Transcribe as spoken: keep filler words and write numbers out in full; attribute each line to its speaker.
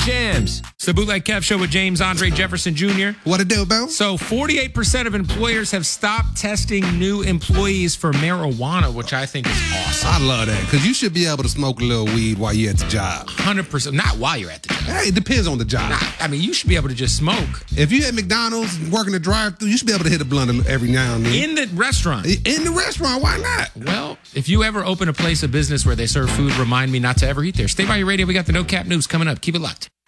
Speaker 1: Jams. It's the Bootleg Kev Show with James Andre Jefferson Junior
Speaker 2: What it do, Bo?
Speaker 1: So forty-eight percent of employers have stopped testing new employees for marijuana, which I think is awesome.
Speaker 2: I love that, because you should be able to smoke a little weed while you're at the job.
Speaker 1: one hundred percent. Not while you're at the job.
Speaker 2: Hey, it depends on the job.
Speaker 1: Nah, I mean, you should be able to just smoke.
Speaker 2: If you at McDonald's working the drive-thru, you should be able to hit a blunt every now and then.
Speaker 1: In the restaurant.
Speaker 2: In the restaurant, why not?
Speaker 1: Well, if you ever open a place of business where they serve food, remind me not to ever eat there. Stay by your radio. We got the No Cap News coming up. Keep it locked.